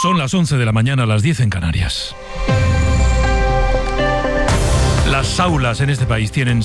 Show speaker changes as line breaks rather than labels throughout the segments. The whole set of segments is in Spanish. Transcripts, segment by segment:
Son las 11 de la mañana, las 10 en Canarias. Las aulas en este país tienen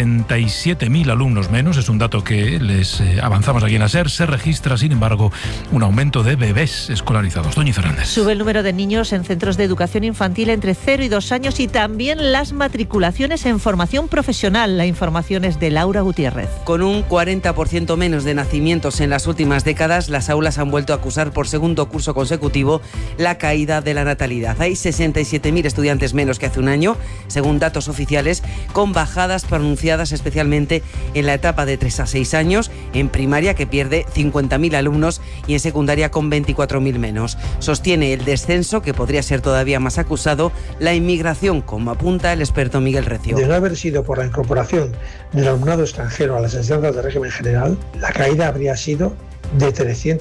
67.000 alumnos menos, es un dato que les avanzamos aquí en la SER. Se registra, sin embargo, un aumento de bebés escolarizados. Doña Fernández.
Sube el número de niños en centros de educación infantil entre 0 y 2 años y también las matriculaciones en formación profesional. La información es de Laura Gutiérrez.
Con un 40% menos de nacimientos en las últimas décadas, las aulas han vuelto a acusar por segundo curso consecutivo la caída de la natalidad. Hay 67.000 estudiantes menos que hace un año, según datos oficiales, con bajadas pronunciadas especialmente en la etapa de 3 a 6 años, en primaria, que pierde 50.000 alumnos, y en secundaria con 24.000 menos. Sostiene el descenso, que podría ser todavía más acusado, la inmigración, como apunta el experto Miguel Recio.
De no haber sido por la incorporación del alumnado extranjero a las enseñanzas de régimen general, la caída habría sido de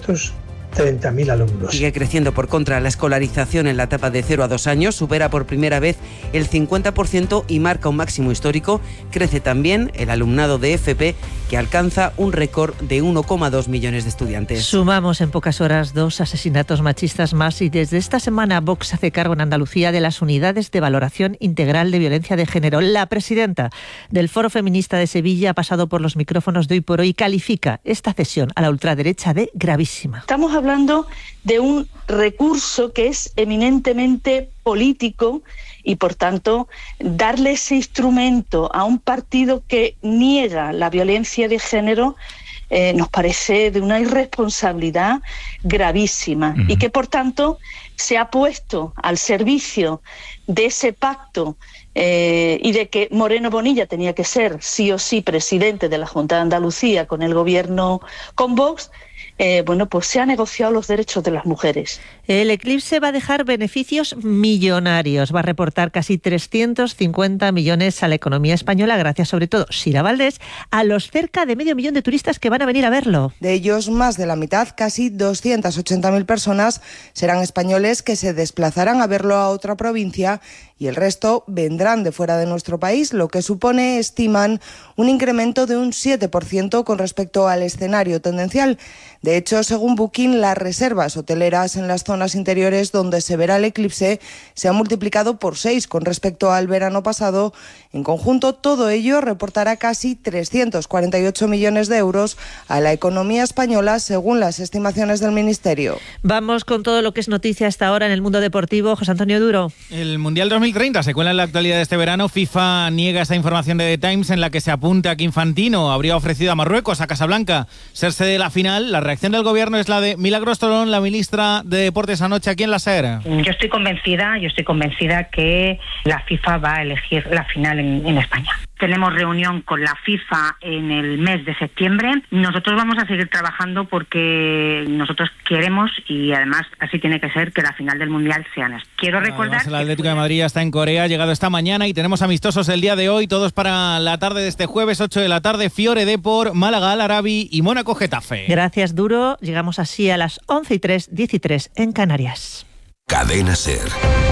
330.000 alumnos.
Sigue creciendo, por contra, la escolarización en la etapa de 0 a 2 años, supera por primera vez el 50% y marca un máximo histórico. Crece también el alumnado de FP, que alcanza un récord de 1,2 millones de estudiantes.
Sumamos en pocas horas 2 asesinatos machistas más y desde esta semana Vox hace cargo en Andalucía de las unidades de valoración integral de violencia de género. La presidenta del Foro Feminista de Sevilla ha pasado por los micrófonos de Hoy por Hoy y califica esta cesión a la ultraderecha de gravísima.
Estamos hablando de un recurso que es eminentemente político y, por tanto, darle ese instrumento a un partido que niega la violencia de género nos parece de una irresponsabilidad gravísima y que, por tanto, se ha puesto al servicio de ese pacto y de que Moreno Bonilla tenía que ser sí o sí presidente de la Junta de Andalucía con el gobierno con Vox. Pues se han negociado los derechos de las mujeres.
El eclipse va a dejar beneficios millonarios. Va a reportar casi 350 millones a la economía española, gracias sobre todo, Sira Valdés, a los cerca de 500.000 de turistas que van a venir a verlo.
De ellos, más de la mitad, casi 280.000 personas, serán españoles que se desplazarán a verlo a otra provincia y el resto vendrán de fuera de nuestro país, lo que supone, estiman, un incremento de un 7% con respecto al escenario tendencial. De hecho, según Booking, las reservas hoteleras en las zonas interiores donde se verá el eclipse se han multiplicado por 6 con respecto al verano pasado. En conjunto, todo ello reportará casi 348 millones de euros a la economía española, según las estimaciones del Ministerio.
Vamos con todo lo que es noticia hasta ahora en el mundo deportivo. José Antonio Duro.
El Mundial 2030 se cuela en la actualidad de este verano. FIFA niega esta información de The Times en la que se apunta que Infantino habría ofrecido a Marruecos, a Casablanca, ser sede de la final. La reacción del gobierno es la de Milagros Torón, la ministra de Deportes, anoche aquí en la SER.
Yo estoy convencida que la FIFA va a elegir la final en España. Tenemos reunión con la FIFA en el mes de septiembre. Nosotros vamos a seguir trabajando porque nosotros queremos, y además así tiene que ser, que la final del Mundial sea en España. Quiero recordar
el Atlético de Madrid está en Corea, ha llegado esta mañana y tenemos amistosos el día de hoy, todos para la tarde de este jueves, 8 de la tarde, Fiore Depor, Málaga Al Arabi y Mónaco Getafe.
Gracias, Duro. Llegamos así a las 11:03, 13 en Canarias.
Cadena SER.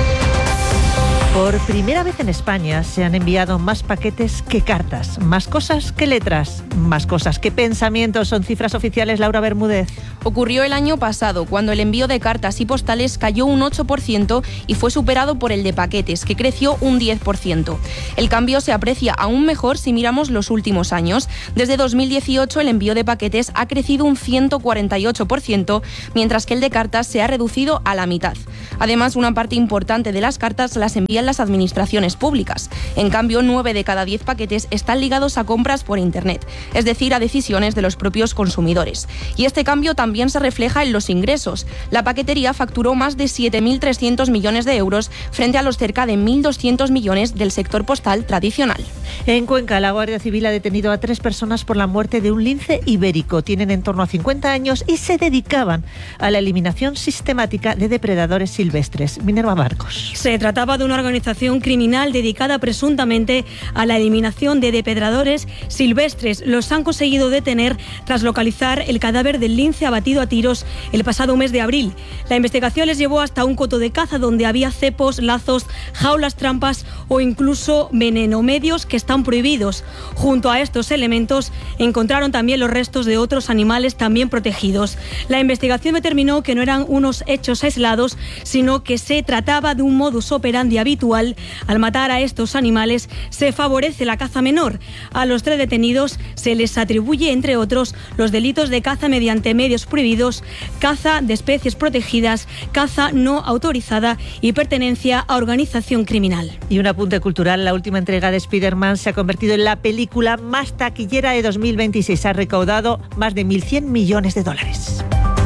Por primera vez en España se han enviado más paquetes que cartas, más cosas que letras, más cosas que pensamientos. Son cifras oficiales, Laura Bermúdez.
Ocurrió el año pasado, cuando el envío de cartas y postales cayó un 8% y fue superado por el de paquetes, que creció un 10%. El cambio se aprecia aún mejor si miramos los últimos años. Desde 2018 el envío de paquetes ha crecido un 148%, mientras que el de cartas se ha reducido a la mitad. Además, una parte importante de las cartas las envían las administraciones públicas. En cambio, 9 de cada 10 paquetes están ligados a compras por Internet, es decir, a decisiones de los propios consumidores. Y este cambio también se refleja en los ingresos. La paquetería facturó más de 7.300 millones de euros frente a los cerca de 1.200 millones del sector postal tradicional.
En Cuenca, la Guardia Civil ha detenido a 3 personas por la muerte de un lince ibérico. Tienen en torno a 50 años y se dedicaban a la eliminación sistemática de depredadores silvestres. Minerva Marcos.
Se trataba de una organización
organización criminal dedicada presuntamente a la eliminación de depredadores silvestres. Los han conseguido detener tras localizar el cadáver del lince abatido a tiros el pasado mes de abril. La investigación les llevó hasta un coto de caza donde había cepos, lazos, jaulas trampas o incluso venenomedios que están prohibidos. Junto a estos elementos encontraron también los restos de otros animales también protegidos. La investigación determinó que no eran unos hechos aislados, sino que se trataba de un modus operandi habitual. Al matar a estos animales se favorece la caza menor. A los 3 detenidos se les atribuye, entre otros, los delitos de caza mediante medios prohibidos, caza de especies protegidas, caza no autorizada y pertenencia a organización criminal.
Y un apunte cultural: la última entrega de Spider-Man se ha convertido en la película más taquillera de 2026. Ha recaudado más de 1.100 millones de dólares.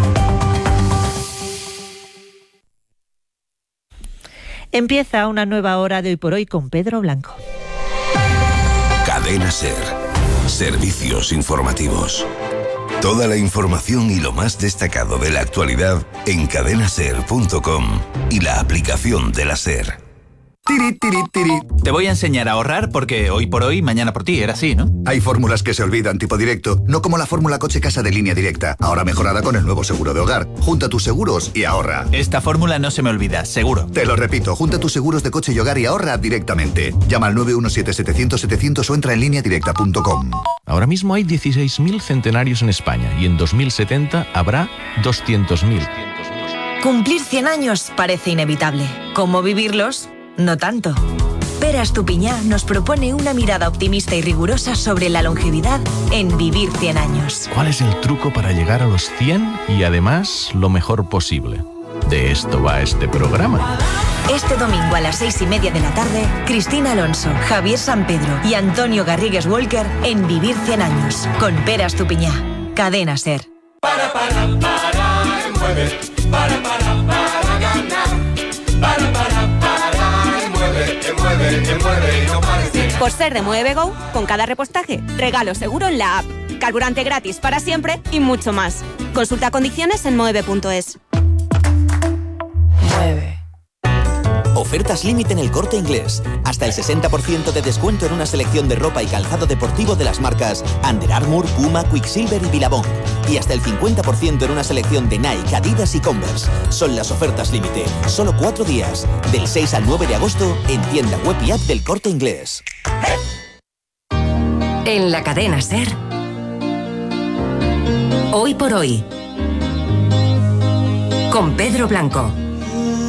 Empieza una nueva hora de Hoy por Hoy con Pedro Blanco.
Cadena SER. Servicios informativos. Toda la información y lo más destacado de la actualidad en cadenaser.com y la aplicación de la SER.
Tiri, tiri, tiri. Te voy a enseñar a ahorrar porque hoy por hoy, mañana por ti, era así, ¿no?
Hay fórmulas que se olvidan, tipo directo, no como la fórmula coche-casa de Línea Directa, ahora mejorada con el nuevo seguro de hogar. Junta tus seguros y ahorra.
Esta fórmula no se me olvida, seguro.
Te lo repito, junta tus seguros de coche y hogar y ahorra directamente. Llama al 917-700-700 o entra en lineadirecta.com.
Ahora mismo hay 16.000 centenarios en España y en 2070 habrá 200.000.
Cumplir 100 años parece inevitable. ¿Cómo vivirlos? No tanto. Pere Estupiñán nos propone una mirada optimista y rigurosa sobre la longevidad en Vivir 100 años.
¿Cuál es el truco para llegar a los 100 y además lo mejor posible? De esto va este programa.
Este domingo a las 6:30 de la tarde, Cristina Alonso, Javier Sampedro y Antonio Garrigues Walker en Vivir 100 años con Pere Estupiñán. Cadena SER.
Mueve, para ganar. Mueve, no pares de...
Por ser de Mueve Go, con cada repostaje, regalo seguro en la app, carburante gratis para siempre y mucho más. Consulta condiciones en moeve.es.
Mueve. Ofertas límite en El Corte Inglés. Hasta el 60% de descuento en una selección de ropa y calzado deportivo de las marcas Under Armour, Puma, Quicksilver y Billabong. Y hasta el 50% en una selección de Nike, Adidas y Converse. Son las ofertas límite. Solo 4 días. Del 6 al 9 de agosto en tienda web y app del Corte Inglés.
En la cadena SER. Hoy por Hoy. Con Pedro Blanco.